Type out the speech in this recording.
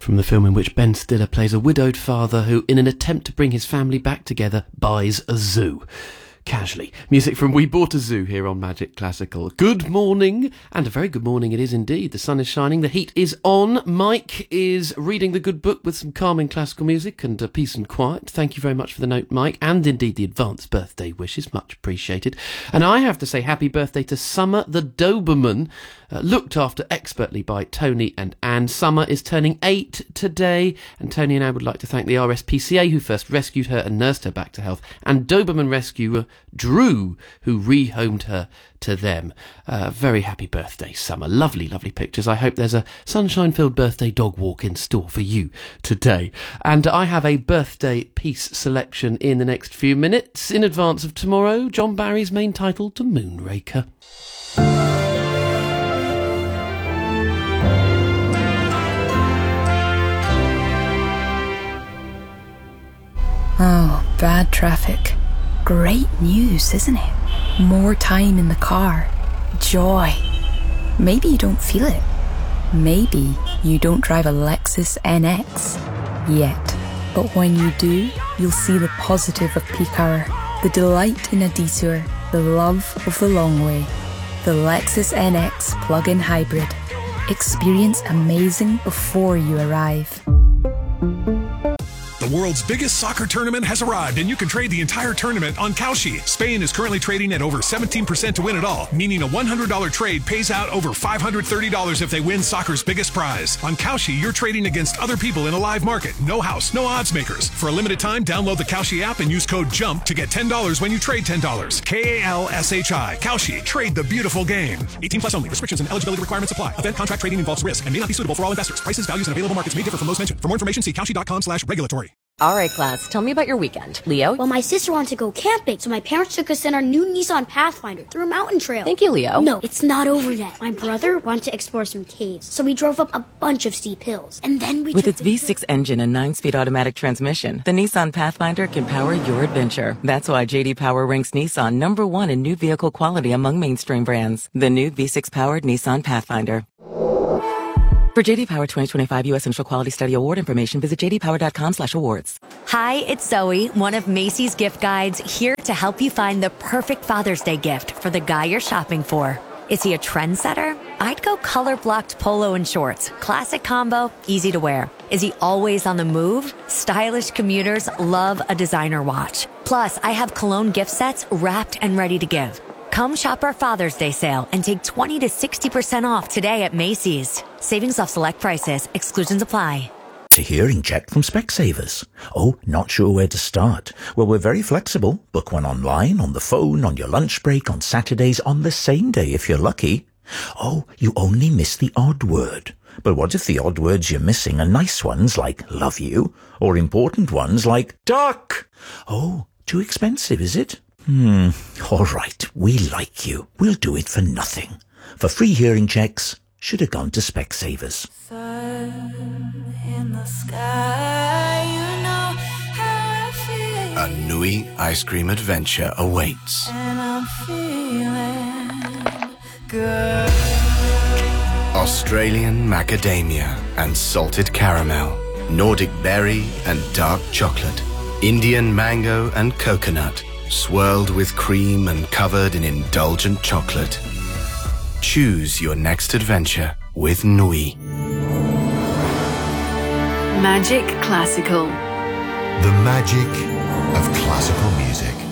from the film in which Ben Stiller plays a widowed father who, in an attempt to bring his family back together, buys a zoo. Casually. Music from We Bought a Zoo here on Magic Classical. Good morning, and a very good morning it is indeed. The sun is shining, the heat is on. Mike is reading the good book with some calming classical music and peace and quiet. Thank you very much for the note, Mike, and indeed the advanced birthday wishes. Much appreciated. And I have to say happy birthday to Summer the Doberman, looked after expertly by Tony and Anne. Summer is turning 8 today, and Tony and Anne would like to thank the RSPCA who first rescued her and nursed her back to health, and Doberman rescuer Drew, who rehomed her to them. Very happy birthday, Summer. Lovely, lovely pictures. I hope there's a sunshine-filled birthday dog walk in store for you today. And I have a birthday piece selection in the next few minutes. In advance of tomorrow, John Barry's main title to Moonraker. Oh, bad traffic. Great news, isn't it? More time in the car. Joy. Maybe you don't feel it. Maybe you don't drive a Lexus NX yet. But when you do, you'll see the positive of peak hour, the delight in a detour, the love of the long way. The Lexus NX plug-in hybrid. Experience amazing before you arrive. The world's biggest soccer tournament has arrived, and you can trade the entire tournament on Kalshi. Spain is currently trading at over 17% to win it all, meaning a $100 trade pays out over $530 if they win soccer's biggest prize. On Kalshi, you're trading against other people in a live market. No house, no odds makers. For a limited time, download the Kalshi app and use code JUMP to get $10 when you trade $10. Kalshi. Kalshi. Trade the beautiful game. 18 plus only. Restrictions and eligibility requirements apply. Event contract trading involves risk and may not be suitable for all investors. Prices, values, and available markets may differ from those mentioned. For more information, see kalshi.com/regulatory. All right, class, tell me about your weekend. Leo? Well, my sister wanted to go camping, so my parents took us in our new Nissan Pathfinder through a mountain trail. Thank you, Leo. No, it's not over yet. My brother wanted to explore some caves, so we drove up a bunch of steep hills. And then we With its V6 engine and 9-speed automatic transmission, the Nissan Pathfinder can power your adventure. That's why J.D. Power ranks Nissan number 1 in new vehicle quality among mainstream brands. The new V6-powered Nissan Pathfinder. For J.D. Power 2025 U.S. Initial Quality Study Award information, visit jdpower.com/awards. Hi, it's Zoe, one of Macy's gift guides, here to help you find the perfect Father's Day gift for the guy you're shopping for. Is he a trendsetter? I'd go color-blocked polo and shorts. Classic combo, easy to wear. Is he always on the move? Stylish commuters love a designer watch. Plus, I have cologne gift sets wrapped and ready to give. Come shop our Father's Day sale and take 20 to 60% off today at Macy's. Savings off select prices. Exclusions apply. A hearing check from Specsavers. Oh, not sure where to start? Well, we're very flexible. Book one online, on the phone, on your lunch break, on Saturdays, on the same day if you're lucky. Oh, you only miss the odd word. But what if the odd words you're missing are nice ones like love you, or important ones like duck? Oh, too expensive, is it? All right, we like you. We'll do it for nothing. For free hearing checks, should have gone to Specsavers. Sun in the sky, you know how I feel. A Nui ice cream adventure awaits. And I'm feeling good. Australian macadamia and salted caramel. Nordic berry and dark chocolate. Indian mango and coconut. Swirled with cream and covered in indulgent chocolate. Choose your next adventure with Nui. Magic Classical. The magic of classical music.